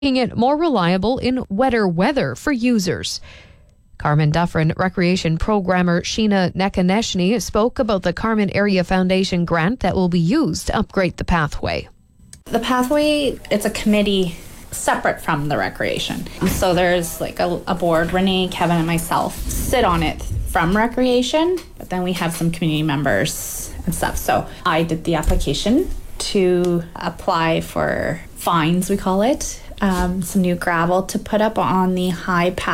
making it more reliable in wetter weather for users. Carmen Dufferin Recreation Programmer Sheena Nekaneshny spoke about the Carmen Area Foundation grant that will be used to upgrade the pathway. The pathway, it's a committee separate from the recreation. So there's like a board, Renee, Kevin, and myself sit on it from recreation, but then we have some community members and stuff. So I did the application to apply for fines, we call it, some new gravel to put up on the high path